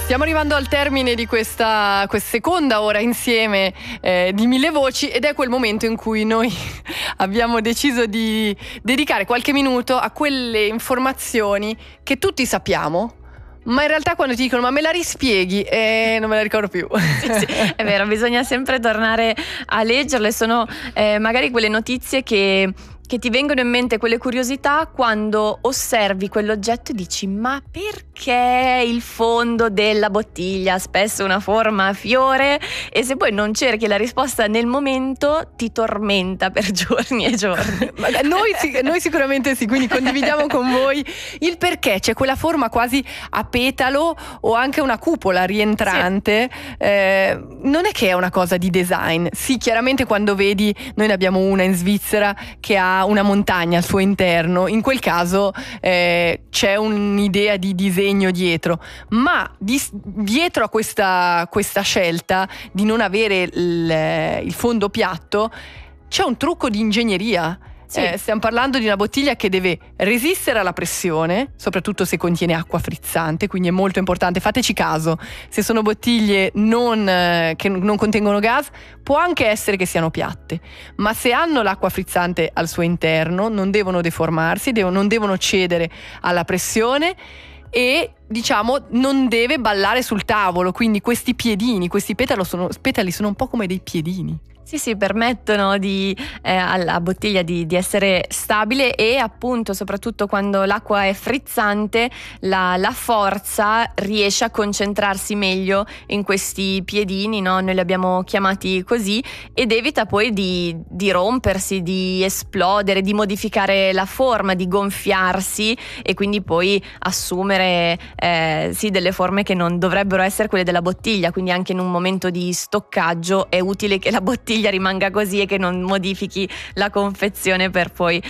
Stiamo arrivando al termine di questa seconda ora insieme di Mille Voci, ed è quel momento in cui noi abbiamo deciso di dedicare qualche minuto a quelle informazioni che tutti sappiamo, ma in realtà quando ti dicono ma me la rispieghi, non me la ricordo più. Sì, è vero, bisogna sempre tornare a leggerle. Sono magari quelle notizie che ti vengono in mente, quelle curiosità quando osservi quell'oggetto e dici ma perché il fondo della bottiglia ha spesso una forma a fiore, e se poi non cerchi la risposta nel momento ti tormenta per giorni e giorni. Noi sicuramente sì, quindi condividiamo con voi il perché c'è quella forma quasi a petalo o anche una cupola rientrante. Sì. Non è che è una cosa di design. Sì, chiaramente quando vedi, noi ne abbiamo una in Svizzera che ha una montagna al suo interno, in quel caso c'è un'idea di disegno dietro, ma dietro a questa scelta di non avere il fondo piatto c'è un trucco di ingegneria. Sì. Stiamo parlando di una bottiglia che deve resistere alla pressione, soprattutto se contiene acqua frizzante, quindi è molto importante. Fateci caso, se sono bottiglie che non contengono gas, può anche essere che siano piatte, ma se hanno l'acqua frizzante al suo interno non devono deformarsi, non devono cedere alla pressione e diciamo non deve ballare sul tavolo. Quindi questi petali sono un po' come dei piedini. Sì, permettono alla bottiglia di essere stabile, e appunto soprattutto quando l'acqua è frizzante la forza riesce a concentrarsi meglio in questi piedini, no? Noi li abbiamo chiamati così, ed evita poi di rompersi, di esplodere, di modificare la forma, di gonfiarsi e quindi poi assumere delle forme che non dovrebbero essere quelle della bottiglia. Quindi anche in un momento di stoccaggio è utile che la bottiglia rimanga così e che non modifichi la confezione per poi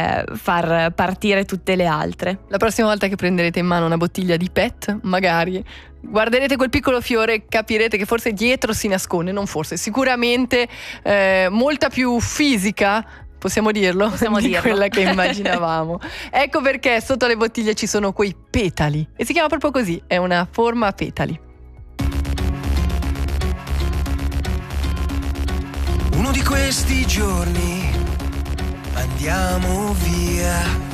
far partire tutte le altre. La prossima volta che prenderete in mano una bottiglia di PET, magari guarderete quel piccolo fiore e capirete che forse dietro si nasconde, sicuramente molta più fisica. Possiamo dirlo? Quella che immaginavamo. Ecco perché sotto le bottiglie ci sono quei petali, e si chiama proprio così, è una forma a petali. Uno di questi giorni andiamo via.